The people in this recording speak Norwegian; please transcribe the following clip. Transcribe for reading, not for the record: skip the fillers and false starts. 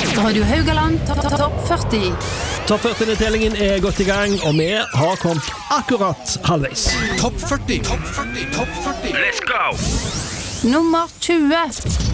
Radio Haugaland Topp 40. Topp 40-tellingen godt i gang, og vi har kommet akkurat halvveis. Topp 40. Nummer 20.